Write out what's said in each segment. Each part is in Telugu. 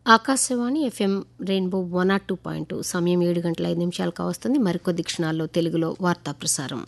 ఆకాశవాణి ఎఫ్ఎం రెయిన్బో 102.2 సమయం 7 గంటల 5 నిమిషాలు కావస్తుంది. మరికొద్ది క్షణాల్లో తెలుగులో వార్తా ప్రసారం.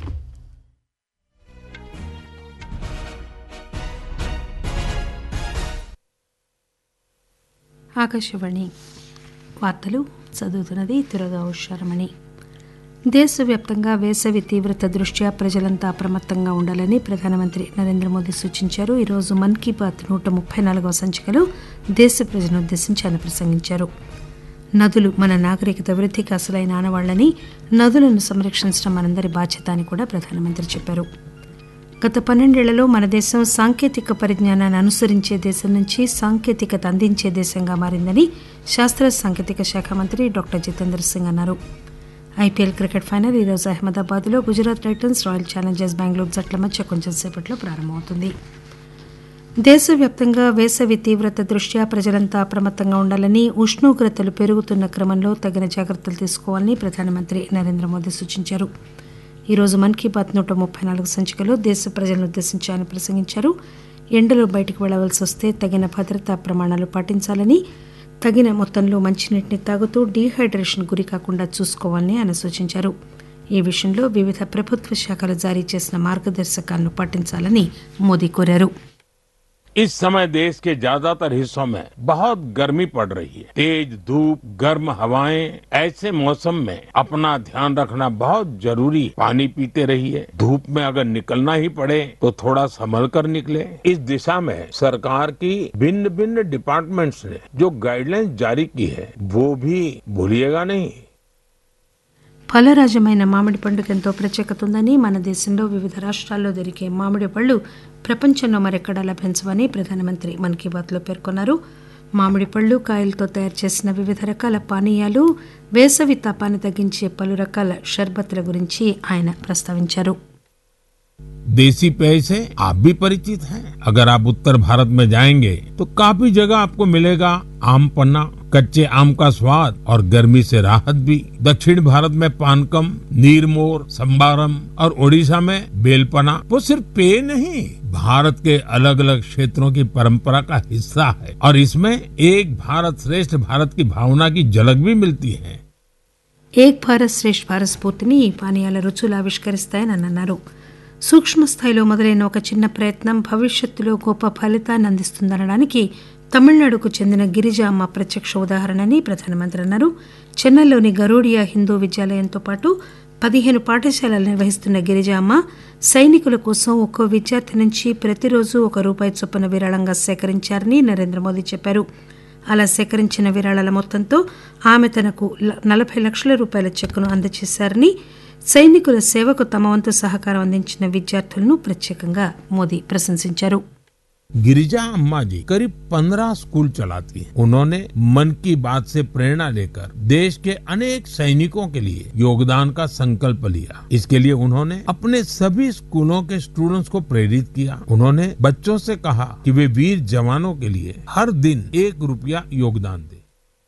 ఆకాశవాణి వార్తలు చదువుతున్నది తురగా ఉషారమణి. దేశవ్యాప్తంగా వేసవి తీవ్రత దృష్ట్యా ప్రజలంతా అప్రమత్తంగా ఉండాలని ప్రధానమంత్రి నరేంద్ర మోదీ సూచించారు. ఈరోజు మన్ కీ బాత్ 134వ సంచికలో దేశ ప్రజలను ఉద్దేశించి ఆయన ప్రసంగించారు. నదులు మన నాగరికత వృద్ధికి అసలైన ఆనవాళ్లని, నదులను సంరక్షించడం మనందరి బాధ్యత అని కూడా ప్రధానమంత్రి చెప్పారు. గత 12 ఏళ్లలో మన దేశం సాంకేతిక పరిజ్ఞానాన్ని అనుసరించే దేశం నుంచి సాంకేతికత అందించే దేశంగా మారిందని శాస్త్ర సాంకేతిక శాఖ మంత్రి డాక్టర్ జితేంద్ర సింగ్ అన్నారు. ఐపీఎల్ క్రికెట్ ఫైనల్ ఈరోజు అహ్మదాబాద్లో Gujarat Titans royal Challengers Bengaluru జట్ల మధ్య కొంచెం సేపట్లో ప్రారంభమవుతుంది. దేశవ్యాప్తంగా వేసవి తీవ్రత దృష్ట్యా ప్రజలంతా అప్రమత్తంగా ఉండాలని, ఉష్ణోగ్రతలు పెరుగుతున్న క్రమంలో తగిన జాగ్రత్తలు తీసుకోవాలని ప్రధానమంత్రి నరేంద్ర మోదీ సూచించారు. ఈరోజు మన్ కీ బాత్ 134 సంచికలో దేశ ప్రజలను ఉద్దేశించి ఆయన ప్రసంగించారు. ఎండలో బయటకు వెళ్లవలసి వస్తే తగిన భద్రతా ప్రమాణాలు పాటించాలని, తగిన మొత్తంలో మంచినీటిని తాగుతూ డీహైడ్రేషన్ గురి కాకుండా చూసుకోవాలని ఆయన సూచించారు. ఈ విషయంలో వివిధ ప్రభుత్వ శాఖలు జారీ చేసిన మార్గదర్శకాలను పాటించాలని మోదీ కోరారు. इस समय देश के ज्यादातर हिस्सों में बहुत गर्मी पड़ रही है. तेज धूप, गर्म हवाएं, ऐसे मौसम में अपना ध्यान रखना बहुत जरूरी है. पानी पीते रहिए. धूप में अगर निकलना ही पड़े तो थोड़ा संभल कर निकले. इस दिशा में सरकार की भिन्न भिन्न डिपार्टमेंट्स ने जो गाइडलाइंस जारी की है वो भी भूलिएगा नहीं. ఫలరాజమైన మామిడి పండుగ ఎంతో ప్రత్యేకత ఉందని, మన దేశంలో వివిధ రాష్ట్రాల్లో దొరికే మామిడి పళ్లు ప్రపంచంలో మరెక్కడా లభించవని ప్రధానమంత్రి మన్ కీ బాత్లో పేర్కొన్నారు. మామిడి పళ్లు, కాయలతో తయారు చేసిన వివిధ రకాల పానీయాలు, వేసవి తాపాన్ని తగ్గించే పలు రకాల షర్బత్ల గురించి ఆయన ప్రస్తావించారు. देसी पेय से आप भी परिचित हैं. अगर आप उत्तर भारत में जाएंगे तो काफी जगह आपको मिलेगा आम पन्ना, कच्चे आम का स्वाद और गर्मी से राहत भी. दक्षिण भारत में पानकम, नीरमोर, संबारम और ओडिशा में बेलपना वो सिर्फ पेय नहीं, भारत के अलग अलग क्षेत्रों की परंपरा का हिस्सा है और इसमें एक भारत श्रेष्ठ भारत की भावना की झलक भी मिलती है. ఏక్ భారత్ శ్రేష్ఠ భారత్ స్ఫూర్తిని ఈ పానీయాల రుచులు ఆవిష్కరిస్తాయని అన్నారు. సూక్ష్మ స్థాయిలో మొదలైన ఒక చిన్న ప్రయత్నం భవిష్యత్తులో గొప్ప ఫలితాన్ని అందిస్తుందనడానికి తమిళనాడుకు చెందిన గిరిజా అమ్మ ప్రత్యక్ష ఉదాహరణని ప్రధానమంత్రి అన్నారు. చెన్నైలోని గరూడియా హిందూ విద్యాలయంతో పాటు 15 పాఠశాలలు నిర్వహిస్తున్న గిరిజా అమ్మ సైనికుల కోసం ఒక్కో విద్యార్థి నుంచి ప్రతిరోజు ₹1 చొప్పున విరాళంగా సేకరించారని నరేంద్ర మోదీ చెప్పారు. అలా సేకరించిన విరాళాల మొత్తంతో ఆమె తనకు ₹40 లక్షల చెక్కును అందజేశారని, సైనికుల సేవకు తమ వంతు సహకారం అందించిన విద్యార్థులను ప్రత్యేకంగా మోదీ ప్రశంసించారు. गिरिजा अम्मा जी करीब 15 स्कूल चलाती हैं. उन्होंने मन की बात से प्रेरणा लेकर देश के अनेक सैनिकों के लिए योगदान का संकल्प लिया. इसके लिए उन्होंने अपने सभी स्कूलों के स्टूडेंट्स को प्रेरित किया. उन्होंने बच्चों से कहा कि वे वीर जवानों के लिए हर दिन ₹1 योगदान दें.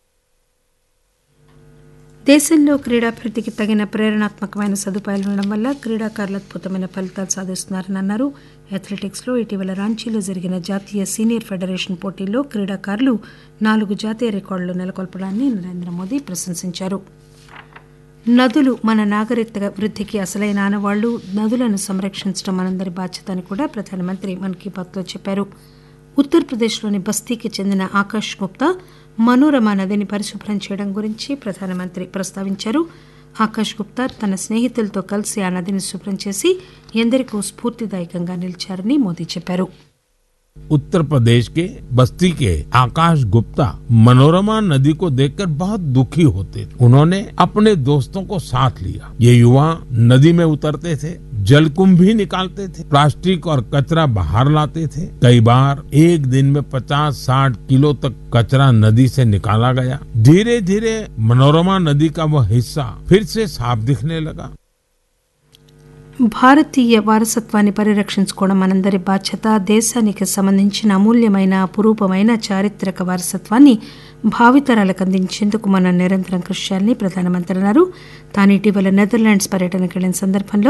దేశంలో క్రీడాభివృద్ధికి తగిన ప్రేరణాత్మకమైన సదుపాయాలు ఉండడం వల్ల క్రీడాకారులు అద్భుతమైన ఫలితాలు సాధిస్తున్నారని అన్నారు. అథ్లెటిక్స్లో ఇటీవల రాంచీలో జరిగిన జాతీయ సీనియర్ ఫెడరేషన్ పోటీల్లో క్రీడాకారులు 4 జాతీయ రికార్డులు నెలకొల్పడాన్ని నరేంద్ర మోదీ ప్రశంసించారు. నదులు మన నాగరికత వృద్ధికి అసలైన ఆనవాళ్లు, నదులను సంరక్షించడం మనందరి బాధ్యత అని కూడా ప్రధానమంత్రి మన్ కీ బాత్లో చెప్పారు. ఉత్తరప్రదేశ్లోని బస్తీకి చెందిన ఆకాష్ గుప్తా మనోరమ నదిని పరిశుభ్రం చేయడం గురించి ప్రధానమంత్రి ప్రస్తావించారు. ఆకాష్ గుప్తా తన స్నేహితులతో కలిసి ఆ నదిని శుభ్రం చేసి ఎందరికో స్ఫూర్తిదాయకంగా నిలిచారని మోదీ చెప్పారు. उत्तर प्रदेश के बस्ती के आकाश गुप्ता मनोरमा नदी को देखकर बहुत दुखी होते थे. उन्होंने अपने दोस्तों को साथ लिया. ये युवा नदी में उतरते थे, जलकुंभ भी निकालते थे, प्लास्टिक और कचरा बाहर लाते थे. कई बार एक दिन में 50-60 किलो तक कचरा नदी से निकाला गया. धीरे धीरे मनोरमा नदी का वह हिस्सा फिर से साफ दिखने लगा. భారతీయ వారసత్వాన్ని పరిరక్షించుకోవడం మనందరి బాధ్యత. దేశానికి సంబంధించిన అమూల్యమైన అపురూపమైన చారిత్రక వారసత్వాన్ని భావితరాలకు అందించేందుకు మనం నిరంతరం కృషి చేయాలని ప్రధానమంత్రి అన్నారు. తాను ఇటీవల నెదర్లాండ్స్ పర్యటనకు వెళ్లిన సందర్భంలో